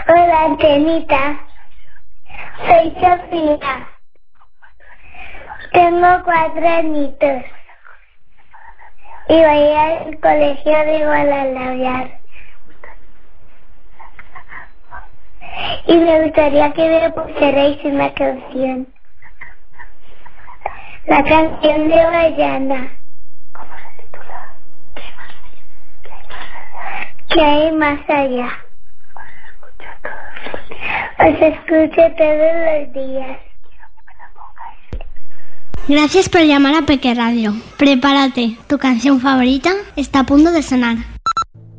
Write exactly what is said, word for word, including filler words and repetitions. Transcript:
Hola, Antenita. Soy Sofía. Tengo cuatro añitos. Y voy al colegio de Guadalajara. Y me gustaría que me pusierais una canción. La canción de Bayana. ¿Cómo se titula? ¿Qué hay más allá? ¿Qué hay más allá? Os escucho todos los días. Gracias por llamar a Peque Radio. Prepárate, tu canción favorita está a punto de sonar.